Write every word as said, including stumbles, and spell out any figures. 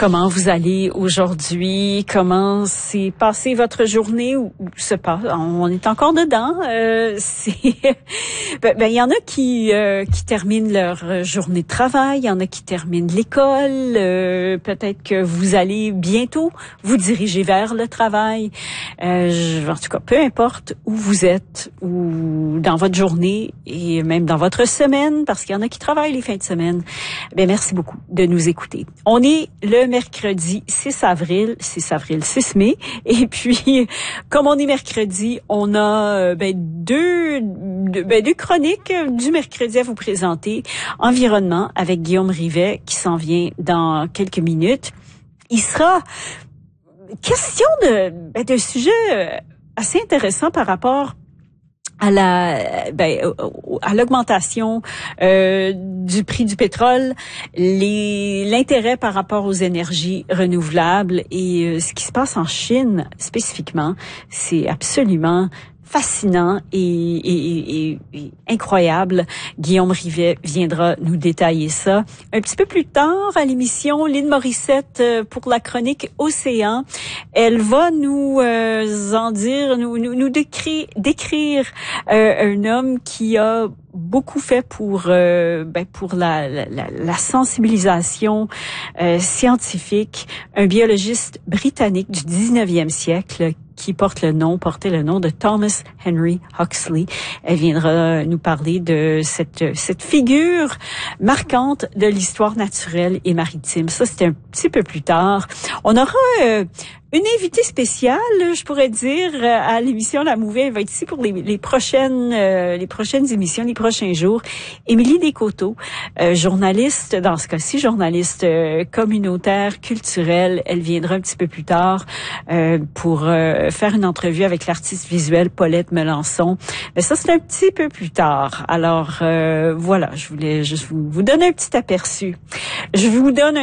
Comment vous allez aujourd'hui? Comment s'est passée votre journée? Ou, ou se passe? On est encore dedans. Euh, c'est ben, ben, il y en a qui euh, qui terminent leur journée de travail, il y en a qui terminent l'école. Euh, peut-être que vous allez bientôt vous diriger vers le travail. Euh, je, en tout cas, peu importe où vous êtes ou dans votre journée et même dans votre semaine, parce qu'il y en a qui travaillent les fins de semaine. Ben merci beaucoup de nous écouter. On est le mercredi six avril, six avril, six mai. Et puis, comme on est mercredi, on a ben, deux, ben, deux chroniques du mercredi à vous présenter. Environnement avec Guillaume Rivet qui s'en vient dans quelques minutes. Il sera question de, ben, de sujets assez intéressants par rapport à la ben à l'augmentation euh, du prix du pétrole, les l'intérêt par rapport aux énergies renouvelables et euh, ce qui se passe en Chine spécifiquement, c'est absolument fascinant et, et, et, et incroyable. Guillaume Rivet viendra nous détailler ça. Un petit peu plus tard à l'émission, Lynn Morissette pour la chronique Océan. Elle va nous euh, en dire, nous, nous, nous décrire, décrire euh, un homme qui a beaucoup fait pour euh, ben pour la, la, la sensibilisation euh, scientifique, un biologiste britannique du dix-neuvième siècle qui porte le nom, portait le nom de Thomas Henry Huxley. Elle viendra nous parler de cette cette figure marquante de l'histoire naturelle et maritime. Ça, c'est un petit peu plus tard. On aura euh, une invitée spéciale, je pourrais dire, à l'émission La Mouvée. Elle va être ici pour les, les prochaines euh, les prochaines émissions, les prochains jours. Émilie Descoteaux, euh, journaliste, dans ce cas-ci, journaliste euh, communautaire, culturelle. Elle viendra un petit peu plus tard euh, pour euh, faire une entrevue avec l'artiste visuel Paulette Melançon. Mais ça, c'est un petit peu plus tard. Alors, euh, voilà, je voulais juste vous, vous donner un petit aperçu. Je vous donne un